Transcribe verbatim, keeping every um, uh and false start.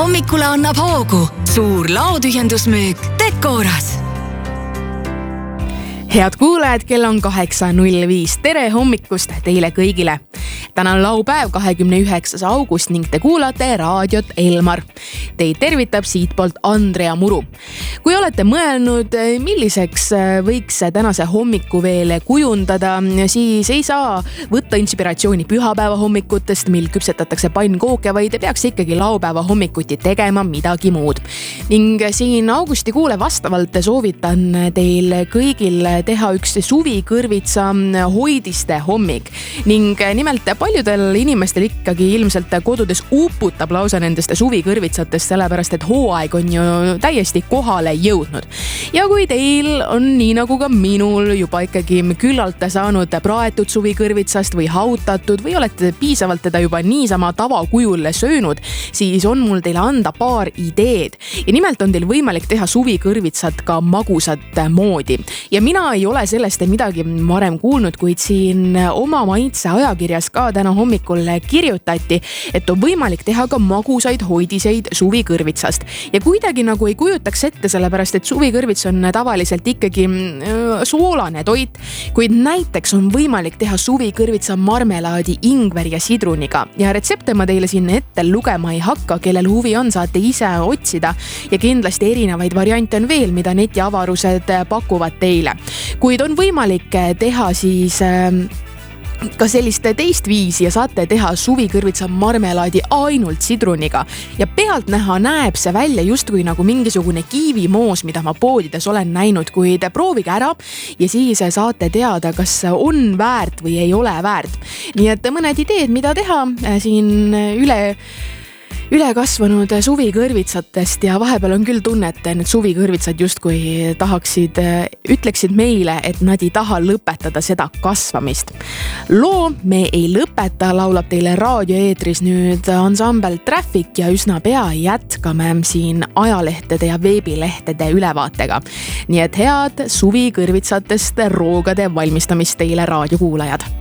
hommikule annab hoogu suur laotühjendusmüük Decoras. Head kuulajad, kell on kaheksa null viis. Tere hommikust teile kõigile. Täna on laupäev kahekümne üheksas august ning te kuulate raadiot Elmar. Teid tervitab siitpoolt Andrea Muru. Kui olete mõelnud, milliseks võiks tänase hommiku veel kujundada, siis ei saa võtta inspiratsiooni pühapäeva hommikutest, mil küpsetatakse pannkooke, vaid peaks ikkagi laupäeva hommikuti tegema midagi muud. Ning siin augustikuule vastavalt soovitan teil kõigil teha üks suvikõrvitsa hoidiste hommik. Ning nimelt paljudel inimestel ikkagi ilmselt kodudes uputab lausa nendest suvikõrvitsatest, sellepärast et hooaeg on ju täiesti kohale jõudnud. Ja kui teil on nii nagu ka minul juba ikkagi küllalt saanud praetud suvikõrvitsast või hautatud või olete piisavalt teda juba niisama tavakujul söönud, siis on mul teile anda paar ideed. Ja nimelt on teil võimalik teha suvikõrvitsat ka magusat moodi. Ja mina ei ole sellest midagi varem kuulnud, kuid siin oma maitse ajakirjas ka täna hommikul kirjutati, et on võimalik teha ka magusaid hoidiseid suvikõrvitsast. Ja kuidagi nagu ei kujutaks ette, sellepärast et suvikõrvits on tavaliselt ikkagi soolane toit, kuid näiteks on võimalik teha suvikõrvitsa marmelaadi ingveri ja sidruniga. Ja retsepte ma teile siin ette lugema ei hakka, kellel huvi on, saate ise otsida ja kindlasti erinevaid variante on veel, mida netiavarused pakuvad teile. Kuid on võimalik teha siis ka sellist teist viisi ja saate teha suvikõrvitsa marmelaadi ainult sidruniga. Ja pealt näha näeb see välja justkui nagu mingisugune kiivimoos, mida ma poodides olen näinud, kuid proovige ära ja siis saate teada, kas on väärt või ei ole väärt. Nii et mõned ideed, mida teha siin üle üle kasvanud suvikõrvitsatest ja vahepeal on küll tunne, et need suvikõrvitsad justkui tahaksid, ütleksid meile, et nad ei taha lõpetada seda kasvamist. Loo Me ei lõpeta laulab teile raadioeetris nüüd ansambel Traffic ja üsna pea jätkame siin ajalehtede ja veebilehtede ülevaatega. Nii et head suvikõrvitsatest roogade valmistamist teile raadiokuulajad.